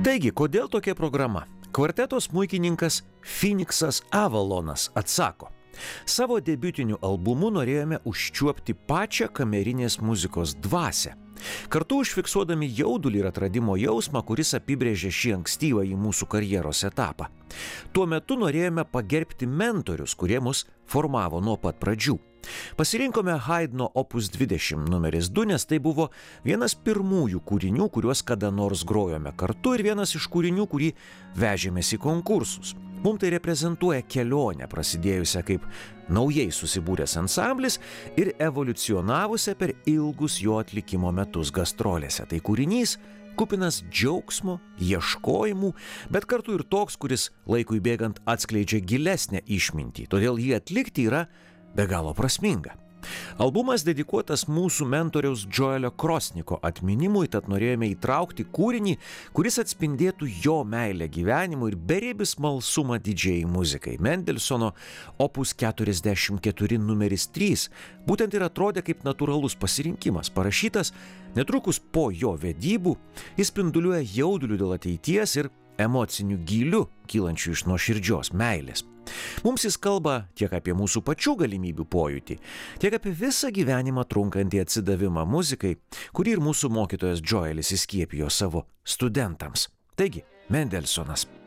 Taigi, kodėl tokia programa? Kvarteto smuikininkas Phoenixas Avalonas atsako: savo debiutiniu albumu norėjome užčiuopti pačią kamerinės muzikos dvasią, kartu užfiksuodami jaudulį ir atradimo jausmą, kuris apibrėžė šį ankstyvąjį mūsų karjeros etapą. Tuo metu norėjome pagerbti mentorius, kurie mus formavo nuo pat pradžių. Pasirinkome Haydno Opus 20 numeris 2, nes tai buvo vienas pirmųjų kūrinių, kuriuos kada nors grojome kartu, ir vienas iš kūrinių, kurį vežėmės į konkursus. Mums tai reprezentuoja kelionę, prasidėjusią kaip naujai susibūręs ansamblis ir evoliucionavusią per ilgus jo atlikimo metus gastrolėse. Tai kūrinys kupinas džiaugsmo, ieškojimų, bet kartu ir toks, kuris laikui bėgant atskleidžia gilesnę išmintį, todėl jį atlikti yra be galo prasminga. Albumas dedikuotas mūsų mentoriaus Joelio Krosniko atminimui, tad norėjome įtraukti kūrinį, kuris atspindėtų jo meilę gyvenimui ir beribį smalsumą didžiajai muzikai. Mendelsono Opus 44 numeris 3 būtent ir atrodė kaip natūralus pasirinkimas, parašytas netrukus po jo vedybų, jis spinduliuoja jauduliu dėl ateities ir emociniu gyliu, kylančiu iš nuoširdžios meilės. Mums jis kalba tiek apie mūsų pačių galimybių pojūtį, tiek apie visą gyvenimą trunkantį atsidavimą muzikai, kurį ir mūsų mokytojas Joelis įskiepijo savo studentams. Taigi, Mendelsonas.